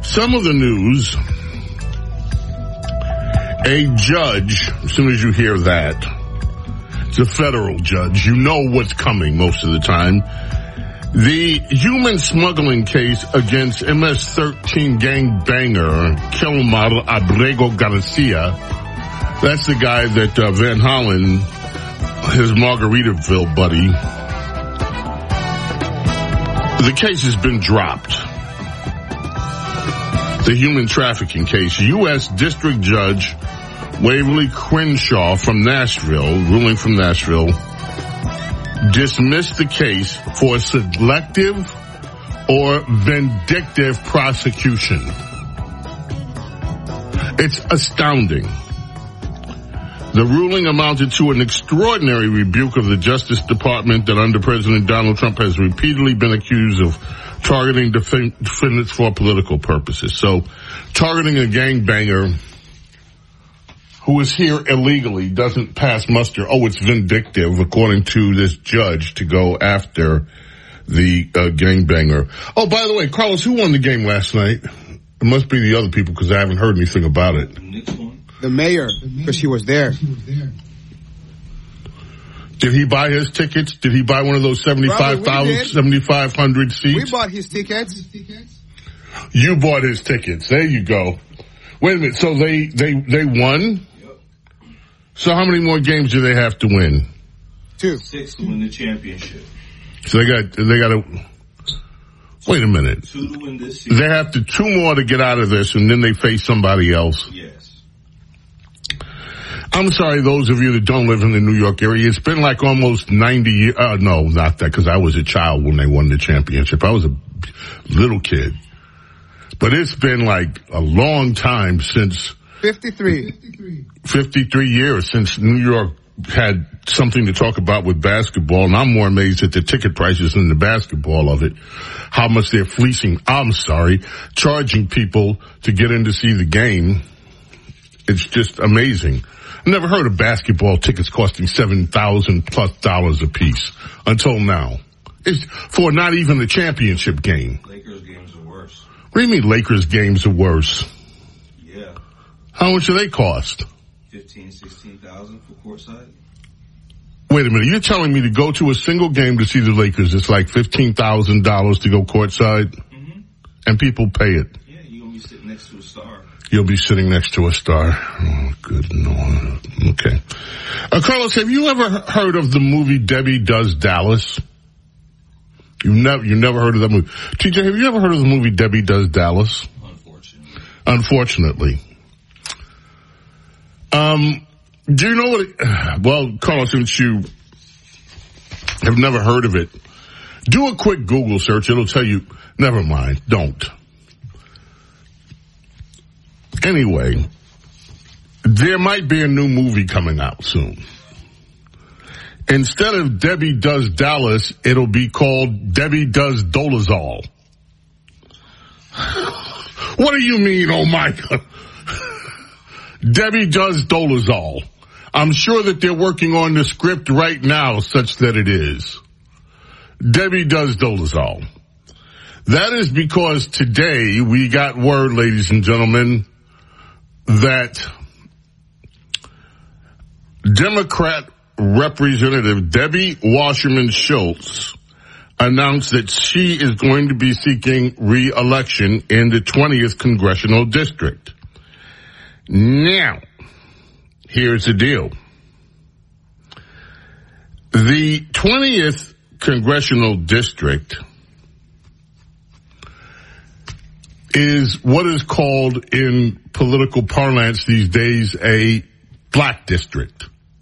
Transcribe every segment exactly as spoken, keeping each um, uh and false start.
Some of the news, a judge, as soon as you hear that, it's a federal judge, you know what's coming most of the time. The human smuggling case against M S thirteen gangbanger Kilmar Abrego Garcia, that's the guy that uh, Van Hollen, his Margaritaville buddy, the case has been dropped. The human trafficking case. U S District Judge Waverly Crenshaw from Nashville, ruling from Nashville, dismissed the case for selective or vindictive prosecution. It's astounding. The ruling amounted to an extraordinary rebuke of the Justice Department that under President Donald Trump has repeatedly been accused of targeting defendants for political purposes. So, targeting a gangbanger who is here illegally doesn't pass muster. Oh, it's vindictive, according to this judge, to go after the uh, gangbanger. Oh, by the way, Carlos, who won the game last night? It must be the other people because I haven't heard anything about it. The mayor, because she was there. Did he buy his tickets? Did he buy one of those seventy-five thousand, seventy-five hundred seats? We bought his tickets. You bought his tickets. There you go. Wait a minute. So they, they, they won? Yep. So how many more games do they have to win? Two. Six to win the championship. So they got, they got to, wait a minute. Two to win this season. They have to two more to get out of this and then they face somebody else. Yes. I'm sorry, those of you that don't live in the New York area, it's been like almost ninety years, uh, no, not that, because I was a child when they won the championship. I was a little kid. But it's been like a long time since... fifty-three. fifty-three years since New York had something to talk about with basketball, and I'm more amazed at the ticket prices than the basketball of it. How much they're fleecing, I'm sorry, charging people to get in to see the game. It's just amazing. I never heard of basketball tickets costing seven thousand plus dollars a piece until now. It's for not even the championship game. Lakers games are worse. What do you mean Lakers games are worse? Yeah. How much do they cost? Fifteen, sixteen thousand for courtside. Wait a minute. You're telling me to go to a single game to see the Lakers, it's like fifteen thousand dollars to go courtside? Mm-hmm. And people pay it? Yeah, you're going to be sitting next to a star. You'll be sitting next to a star. Oh, good Lord. Okay. Uh, Carlos, have you ever heard of the movie Debbie Does Dallas? You've never, you never heard of that movie. T J, have you ever heard of the movie Debbie Does Dallas? Unfortunately. Unfortunately. Um, do you know what it, well, Carlos, since you have never heard of it, do a quick Google search. It'll tell you, never mind, don't. Anyway, there might be a new movie coming out soon. Instead of Debbie Does Dallas, it'll be called Debbie Does Dolezal. What do you mean, oh my God? Debbie Does Dolezal. I'm sure that they're working on the script right now such that it is. Debbie Does Dolezal. That is because today we got word, ladies and gentlemen, that Democrat Representative Debbie Wasserman Schultz announced that she is going to be seeking re-election in the twentieth Congressional District. Now, here's the deal. The twentieth Congressional District is what is called in political parlance these days a black district.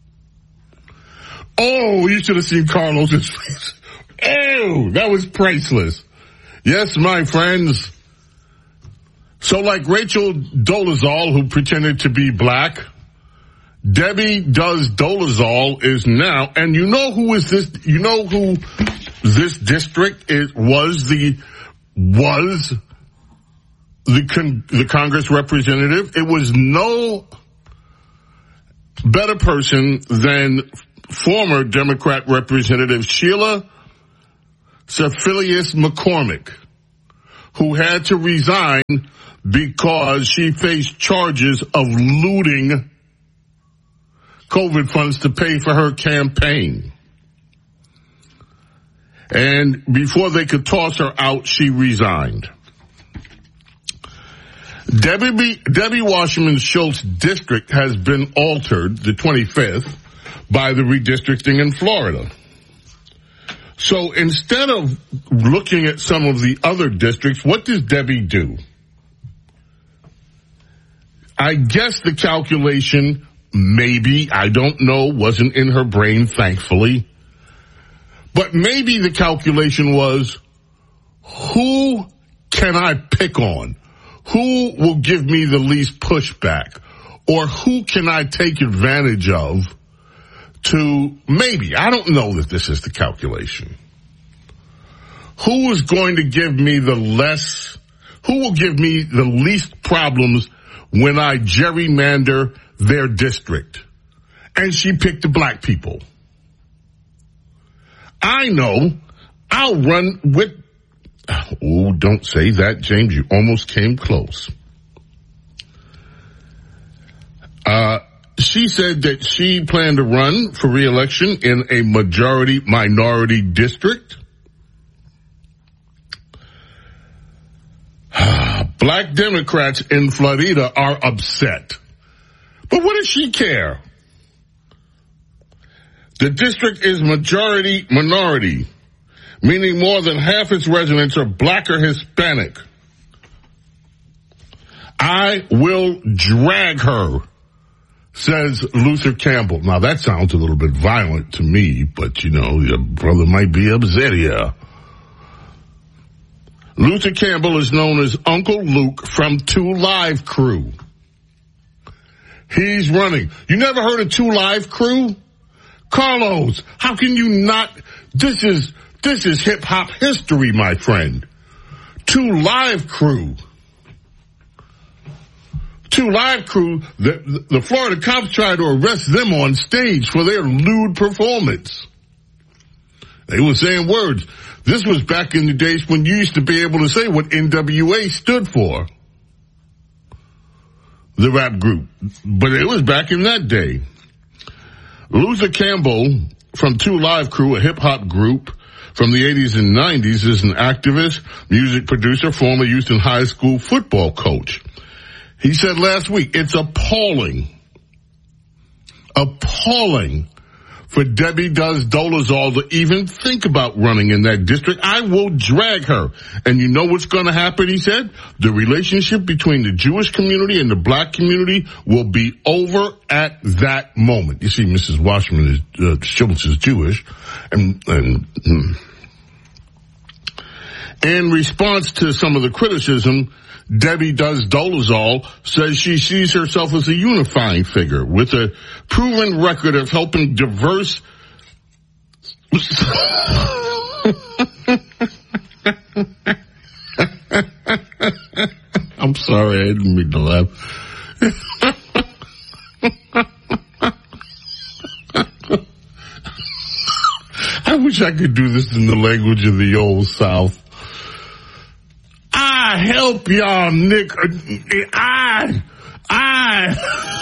Oh, you should have seen Carlos's face. Oh, that was priceless. Yes, my friends. So like Rachel Dolezal, who pretended to be black, Debbie Does Dolezal is now, and you know who is this, you know who this district is, was the, was the, con, the Congress representative? It was no better person than former Democrat Representative Sheila Sefilius McCormick, who had to resign because she faced charges of looting COVID funds to pay for her campaign. And before they could toss her out, she resigned. Debbie, Debbie Wasserman Schultz district has been altered, the twenty-fifth, by the redistricting in Florida. So instead of looking at some of the other districts, what does Debbie do? I guess the calculation, maybe, I don't know, wasn't in her brain, thankfully. But maybe the calculation was, who can I pick on? Who will give me the least pushback? Or who can I take advantage of to maybe, I don't know that this is the calculation. Who is going to give me the less, who will give me the least problems when I gerrymander their district? And she picked the black people. I know I'll run with, oh, don't say that, James. You almost came close. Uh, she said that she planned to run for re-election in a majority minority district. Black Democrats in Florida are upset. But what does she care? The district is majority minority, meaning more than half its residents are black or Hispanic. I will drag her, says Luther Campbell. Now that sounds a little bit violent to me, but you know, your brother might be upset here. Luther Campbell is known as Uncle Luke from Two Live Crew. He's running. You never heard of Two Live Crew? Carlos, how can you not? This is, this is hip hop history, my friend. Two Live Crew. Two Live Crew, the, the Florida cops tried to arrest them on stage for their lewd performance. They were saying words. This was back in the days when you used to be able to say what N W A stood for. The rap group. But it was back in that day. Luther Campbell from Two Live Crew, a hip-hop group from the eighties and nineties, is an activist, music producer, former youth and high school football coach. He said last week, it's appalling, appalling for Debbie Does Dolezal to even think about running in that district. I will drag her. And you know what's going to happen, he said? The relationship between the Jewish community and the black community will be over at that moment. You see, Missus Wasserman is, uh, Schultz is Jewish. And, and hmm. in response to some of the criticism, Debbie Does Dolezal says she sees herself as a unifying figure with a proven record of helping diverse I'm sorry, I didn't mean to laugh. I wish I could do this in the language of the old South. I help y'all, Nick. I, I.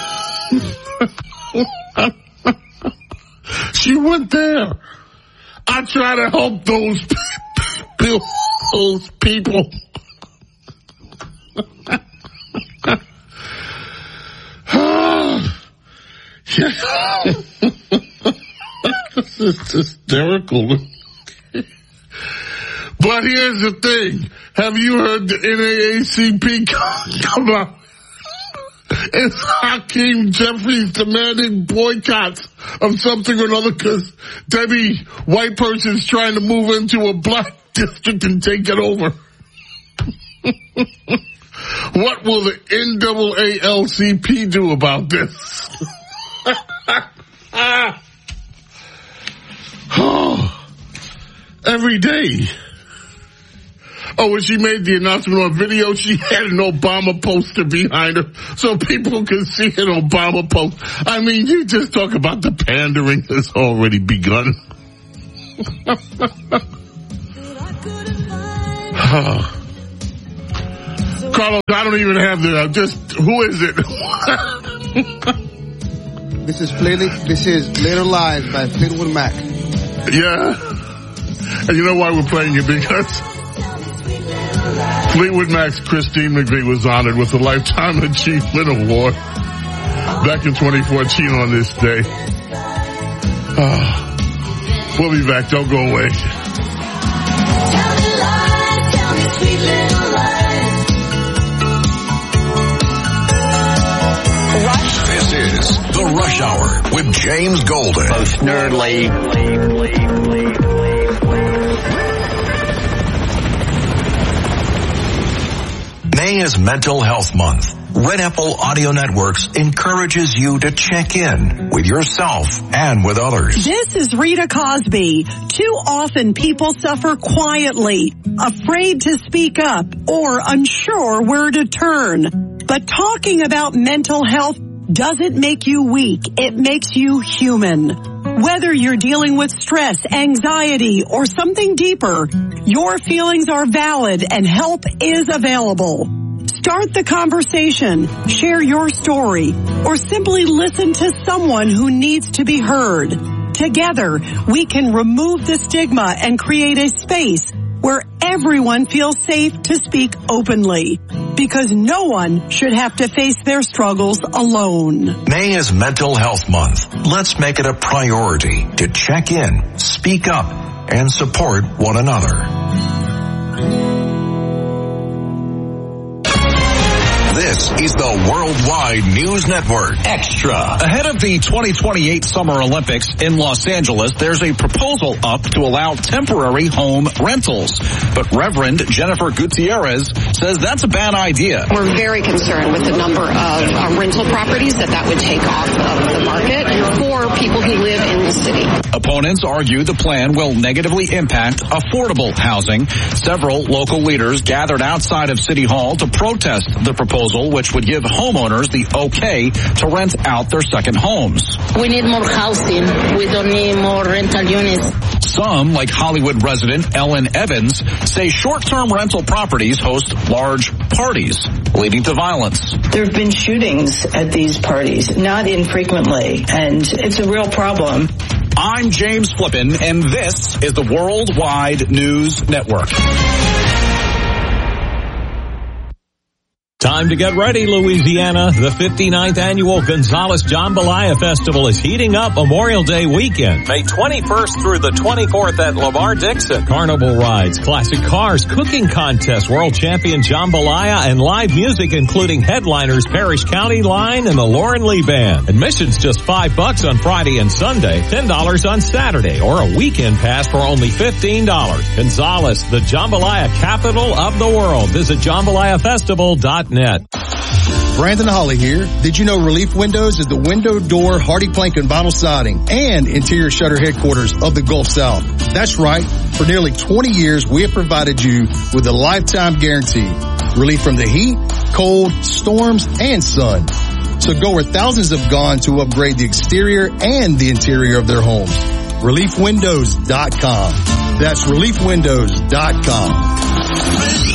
She went there. I try to help those people. Those people. This is hysterical. But here's the thing. Have you heard the N double A C P come out? It's Hakeem Jeffries demanding boycotts of something or another because Debbie, white person's trying to move into a black district and take it over. What will the N double A L C P do about this? Oh, every day. Oh, when she made the announcement on video, she had an Obama poster behind her so people could see an Obama post. I mean, you just talk about the pandering that's already begun. Carlos, I don't even have the, uh, just, who is it? This is Play, this is Later Lives by Fleetwood Mac. Yeah. And you know why we're playing it? Because Fleetwood Mac's Christine McVie was honored with the Lifetime Achievement Award back in twenty fourteen on this day. Oh, we'll be back. Don't go away. Tell me lies, tell me sweet little lies. Rush. This is the Rush Hour with James Golden. Both nerdly. May is Mental Health Month. Red Apple Audio Networks encourages you to check in with yourself and with others. This is Rita Cosby. Too often people suffer quietly, afraid to speak up or unsure where to turn. But talking about mental health doesn't make you weak. It makes you human. Whether you're dealing with stress, anxiety, or something deeper, your feelings are valid and help is available. Start the conversation, share your story, or simply listen to someone who needs to be heard. Together, we can remove the stigma and create a space where everyone feels safe to speak openly, because no one should have to face their struggles alone. May is Mental Health Month. Let's make it a priority to check in, speak up, and support one another. This is the Worldwide News Network Extra. Ahead of the twenty twenty-eight Summer Olympics in Los Angeles, there's a proposal up to allow temporary home rentals. But Reverend Jennifer Gutierrez says that's a bad idea. We're very concerned with the number of uh, rental properties that that would take off of the market for people who live in the city. Opponents argue the plan will negatively impact affordable housing. Several local leaders gathered outside of City Hall to protest the proposal, which would give homeowners the okay to rent out their second homes. We need more housing. We don't need more rental units. Some, like Hollywood resident Ellen Evans, say short-term rental properties host large parties, leading to violence. There have been shootings at these parties, not infrequently, and it's a real problem. I'm James Flippin, and this is the Worldwide News Network. Time to get ready, Louisiana. The fifty-ninth Annual Gonzales Jambalaya Festival is heating up Memorial Day weekend, May twenty-first through the twenty-fourth at Lamar Dixon. Carnival rides, classic cars, cooking contests, world champion jambalaya, and live music including headliners Parish County Line and the Lauren Lee Band. Admission's just five bucks on Friday and Sunday, ten dollars on Saturday, or a weekend pass for only fifteen dollars. Gonzales, the jambalaya capital of the world. Visit jambalaya festival dot net. Brandon Holly here. Did you know Relief Windows is the window, door, hardy plank, and vinyl siding and interior shutter headquarters of the Gulf South? That's right. For nearly twenty years, we have provided you with a lifetime guarantee. Relief from the heat, cold, storms, and sun. So go where thousands have gone to upgrade the exterior and the interior of their homes. relief windows dot com. That's relief windows dot com.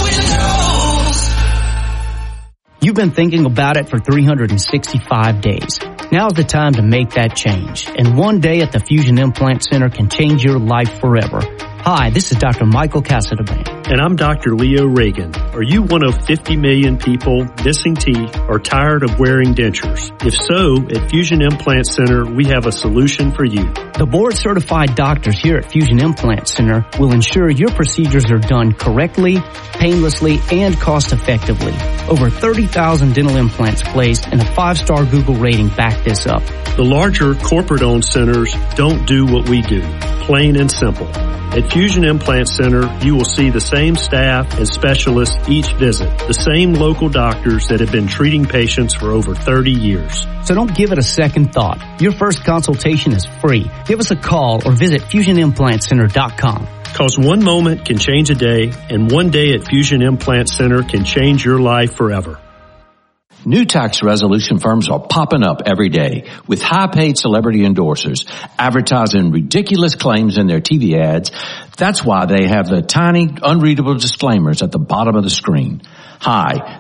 You've been thinking about it for three hundred sixty-five days. Now's the time to make that change. And one day at the Fusion Implant Center can change your life forever. Hi, this is Doctor Michael Casadabane. And I'm Doctor Leo Reagan. Are you one of fifty million people missing teeth or tired of wearing dentures? If so, at Fusion Implant Center, we have a solution for you. The board-certified doctors here at Fusion Implant Center will ensure your procedures are done correctly, painlessly, and cost-effectively. Over thirty thousand dental implants placed and a five-star Google rating back this up. The larger corporate-owned centers don't do what we do, plain and simple. At Fusion Implant Center, you will see the same staff and specialists each visit, the same local doctors that have been treating patients for over thirty years. So don't give it a second thought. Your first consultation is free. Give us a call or visit fusion implant center dot com. Because one moment can change a day, and one day at Fusion Implant Center can change your life forever. New tax resolution firms are popping up every day with high-paid celebrity endorsers advertising ridiculous claims in their T V ads. That's why they have the tiny, unreadable disclaimers at the bottom of the screen. Hi,